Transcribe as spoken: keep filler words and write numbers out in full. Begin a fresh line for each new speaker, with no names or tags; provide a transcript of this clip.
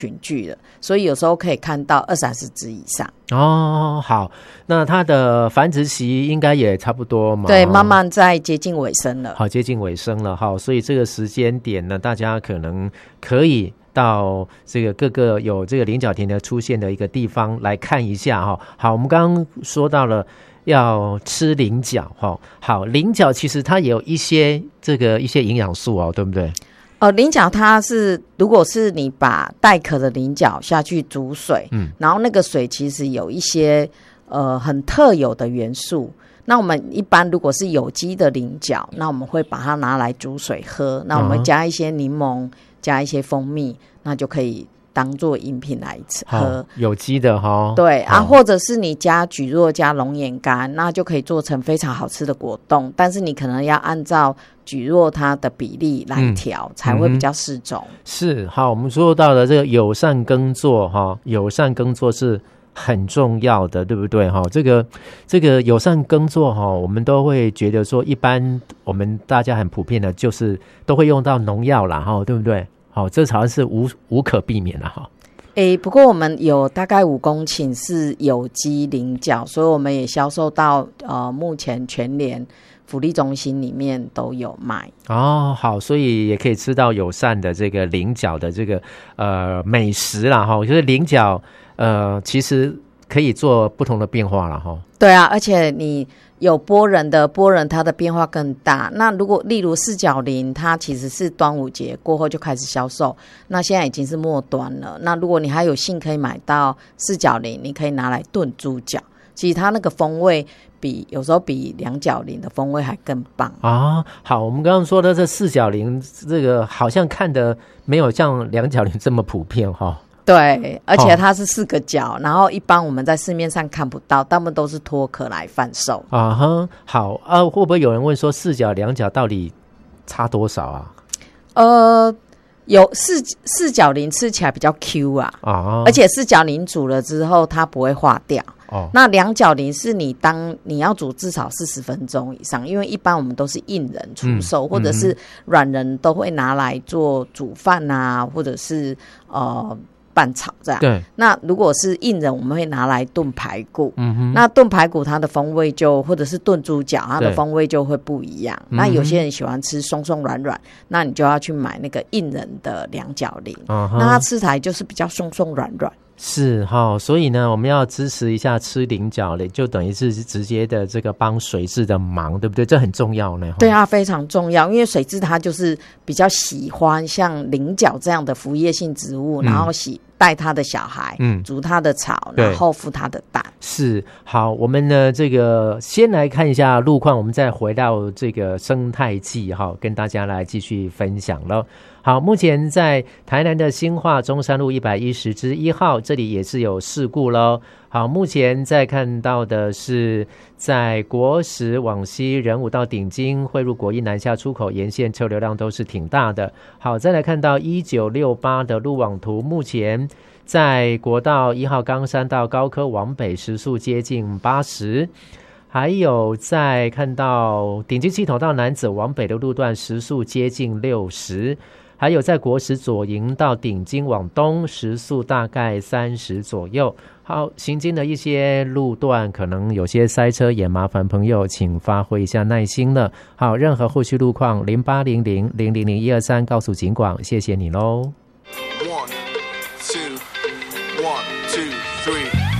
群聚了，所以有时候可以看到二三十只以上。
哦，好，那它的繁殖期应该也差不多嘛？
对，慢慢在接近尾声了。
好，接近尾声了哈，所以这个时间点呢，大家可能可以到这个各个有这个菱角田的出现的一个地方来看一下哈。好，我们刚刚说到了要吃菱角哈，好，菱角其实它也有一些这个一些营养素哦，对不对？
呃，菱角它是，如果是你把带壳的菱角下去煮水，嗯，然后那个水其实有一些呃很特有的元素。那我们一般如果是有机的菱角，那我们会把它拿来煮水喝。那我们加一些柠檬，加一些蜂蜜，那就可以当做饮品来吃喝。
有机的哈、哦，
对啊，或者是你加蒟蒻加龙眼干，那就可以做成非常好吃的果冻。但是你可能要按照蒟蒻它的比例来调、嗯，才会比较适中、嗯。
是，好，我们说到的这个友善耕作哈，友善耕作是很重要的，对不对哈？这个这个友善耕作哈，我们都会觉得说，一般我们大家很普遍的，就是都会用到农药啦哈，对不对？好，这好像是无无可避免了哈。
诶，不过我们有大概五公顷是有机菱角，所以我们也销售到呃目前全联福利中心里面都有卖
哦。好，所以也可以吃到友善的这个菱角的这个呃美食啦哈。就是菱角呃其实可以做不同的变化啦哈。
对啊，而且你有波人的波人它的变化更大。那如果例如四角菱，它其实是端午节过后就开始销售，那现在已经是末端了。那如果你还有幸可以买到四角菱，你可以拿来炖猪脚，其实它那个风味比有时候比两角菱的风味还更棒
啊。好，我们刚刚说的这四角菱，这个好像看的没有像两角菱这么普遍哈。
对，而且它是四个角、哦、然后一般我们在市面上看不到，他们都是脱壳来贩售
啊哈。好啊，会不会有人问说四角两角到底差多少啊？
呃，有四四角菱吃起来比较 Q 啊，啊，而且四角菱煮了之后它不会化掉。哦，那两角菱是你当你要煮至少四十分钟以上，因为一般我们都是硬人出售、嗯、或者是软人都会拿来做煮饭啊，或者是呃拌炒这样。对，那如果是硬人，我们会拿来炖排骨。嗯哼，那炖排骨它的风味就，或者是炖猪脚，它的风味就会不一样。那有些人喜欢吃松松软软，那你就要去买那个硬人的两角菱、嗯，那它吃起来就是比较松松软软。
是哈、哦，所以呢，我们要支持一下吃菱角嘞，就等于是直接的这个帮水蛭的忙，对不对？这很重要呢。
对啊，非常重要，因为水蛭它就是比较喜欢像菱角这样的腐叶性植物，嗯、然后喜带它的小孩，嗯，煮它的草，然后孵它的蛋。是，
好，我们呢这个先来看一下路况，我们再回到这个生态季哈，跟大家来继续分享了。好，目前在台南的新化中山路一百一十之一号，这里也是有事故咯。好，目前在看到的是在国十往西仁武到顶金汇入国一南下出口沿线车流量都是挺大的。好，再来看到一九六八的路网图，目前在国道一号冈山到高科往北时速接近八十，还有在看到顶金系统到南子往北的路段时速接近六十，还有在国十左营到顶金往东时速大概三十左右。好，行经的一些路段可能有些塞车，也麻烦朋友请发挥一下耐心了。好，任何后续路况零八零零零零零一二三告诉警广，谢谢你咯。One, two, one, two, three